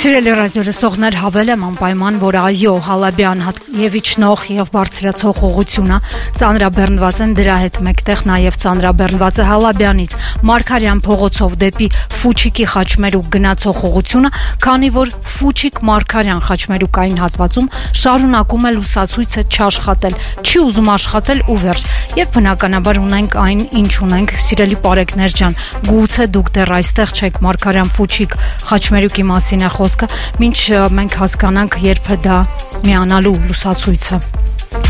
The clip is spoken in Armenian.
Սիրելի ռադիոլսողներ, հավել եմ անպայման, որ այո, Հալաբյան եւ իջնող եւ բարձրացող ուղղությունը ծանրաբեռնված են, դրա հետ մեկտեղ նաեւ ծանրաբեռնված է Հալաբյանից Մարգարյան փողոցով դեպի Ֆուչիկի խաչմերուկ գնացող ուղղությունը, քանի որ Ֆուչիկ-Մարգարյան խաչմերուկային հատվածում շարունակում է լուսացույցը չաշխատել, չի ուզում աշխատել ու վերջ։ Եվ բնականաբար ունենք այն, ինչ ունենք, սիրելի պարեկներ ջան, գուցե դուք դեռ այստեղ չեք, Մարգարյան Ֆուչիկ խաչմերուկի մասին է խոսքը, մինչ մենք հասկանանք, երբ է դա միանալու լուսացույցը։